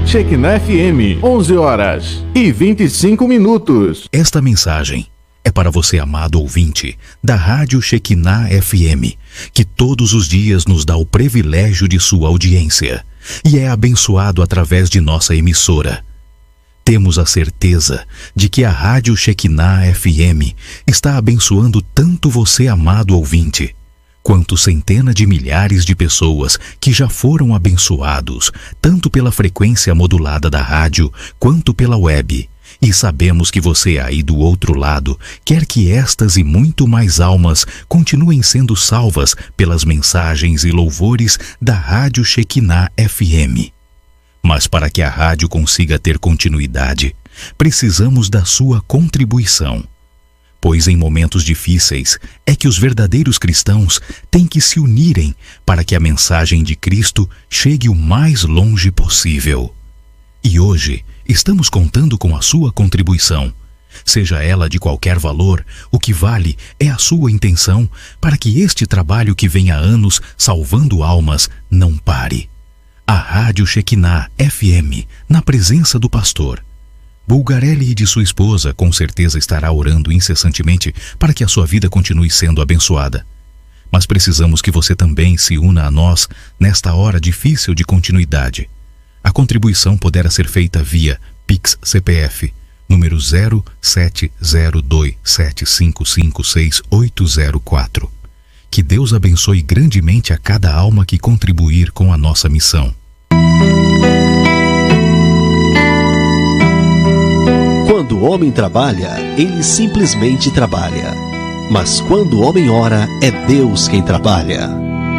Shekinah FM, 11h25. Esta mensagem é para você, amado ouvinte da Rádio Shekinah FM, que todos os dias nos dá o privilégio de sua audiência e é abençoado através de nossa emissora. Temos a certeza de que a Rádio Shekinah FM está abençoando tanto você, amado ouvinte, quanto centenas de milhares de pessoas que já foram abençoados, tanto pela frequência modulada da rádio, quanto pela web. E sabemos que você aí do outro lado quer que estas e muito mais almas continuem sendo salvas pelas mensagens e louvores da Rádio Shekinah FM. Mas para que a rádio consiga ter continuidade, precisamos da sua contribuição. Pois em momentos difíceis é que os verdadeiros cristãos têm que se unirem para que a mensagem de Cristo chegue o mais longe possível. E hoje estamos contando com a sua contribuição. Seja ela de qualquer valor, o que vale é a sua intenção para que este trabalho que vem há anos salvando almas não pare. A Rádio Shekinah FM, na presença do pastor Bulgarelli e de sua esposa, com certeza estará orando incessantemente para que a sua vida continue sendo abençoada. Mas precisamos que você também se una a nós nesta hora difícil de continuidade. A contribuição poderá ser feita via Pix CPF, número 070275568804. Que Deus abençoe grandemente a cada alma que contribuir com a nossa missão. Quando o homem trabalha, ele simplesmente trabalha. Mas quando o homem ora, é Deus quem trabalha.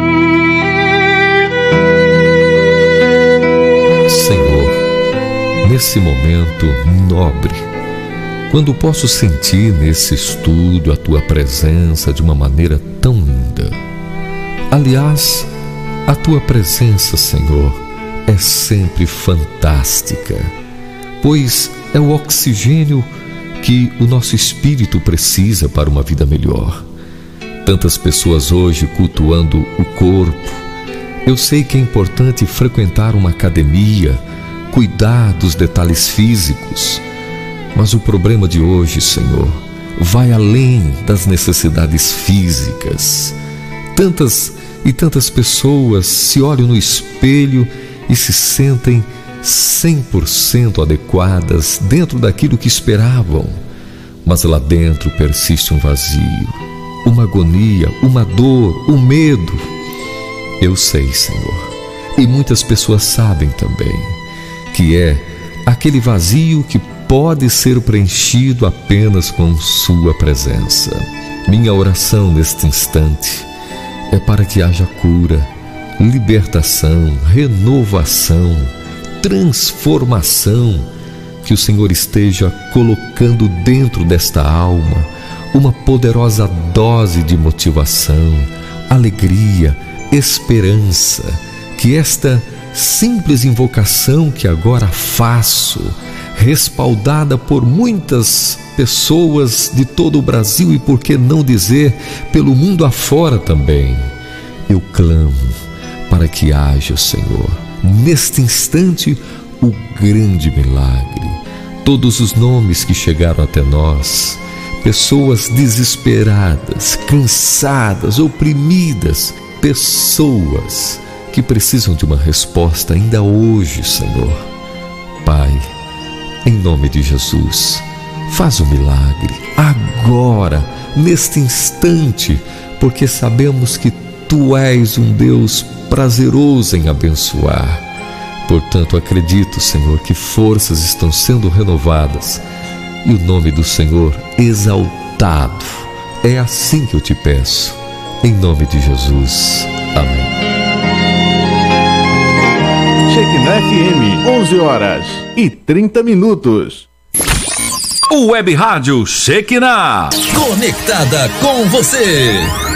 Senhor, nesse momento nobre, quando posso sentir nesse estudo a Tua presença de uma maneira tão linda. Aliás, a Tua presença, Senhor, é sempre fantástica, pois é o oxigênio que o nosso espírito precisa para uma vida melhor. Tantas pessoas hoje cultuando o corpo. Eu sei que é importante frequentar uma academia, cuidar dos detalhes físicos, mas o problema de hoje, Senhor, vai além das necessidades físicas. Tantas e tantas pessoas se olham no espelho e se sentem 100% adequadas dentro daquilo que esperavam, mas lá dentro persiste um vazio, uma agonia, uma dor, um medo. Eu sei, Senhor, e muitas pessoas sabem também, que é aquele vazio que pode ser preenchido apenas com Sua presença. Minha oração neste instante é para que haja cura, libertação, renovação, transformação, que o Senhor esteja colocando dentro desta alma uma poderosa dose de motivação, alegria, esperança, que esta simples invocação que agora faço, respaldada por muitas pessoas de todo o Brasil e, por que não dizer, pelo mundo afora também, eu clamo para que haja, Senhor, neste instante, o grande milagre. Todos os nomes que chegaram até nós, pessoas desesperadas, cansadas, oprimidas, pessoas que precisam de uma resposta ainda hoje, Senhor. Pai, em nome de Jesus, faz o milagre agora, neste instante, porque sabemos que Tu és um Deus prazeroso em abençoar. Portanto, acredito, Senhor, que forças estão sendo renovadas e o nome do Senhor exaltado. É assim que eu te peço, em nome de Jesus. Amém. Shekinah FM, 11h30. O Web Rádio Shekinah, conectada com você.